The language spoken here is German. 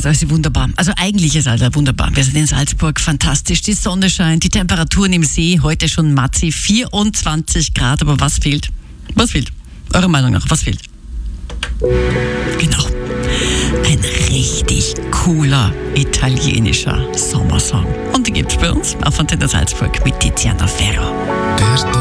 ist alles wunderbar. Also eigentlich ist alles wunderbar. Wir sind in Salzburg, fantastisch. Die Sonne scheint, die Temperaturen im See, heute schon Matzi, 24 Grad. Aber was fehlt? Was fehlt? Eurer Meinung nach, was fehlt? Genau. Ein richtig cooler italienischer Sommersong. Und die gibt's bei uns auf Antenne Salzburg mit Tiziana Ferro.